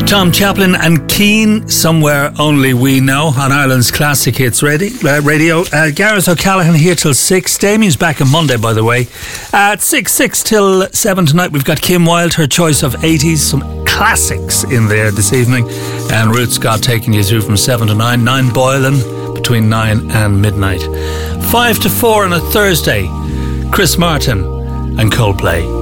Tom Chaplin and Keane, Somewhere Only We Know, on Ireland's Classic Hits Radio. Gareth O'Callaghan here till 6. Damien's back on Monday, by the way. At 6 till 7 tonight, we've got Kim Wilde, her choice of 80s, some classics in there this evening. And Ruth Scott taking you through from 7 to 9. 9 Boylan between 9 and midnight. 5 to 4 on a Thursday, Chris Martin and Coldplay.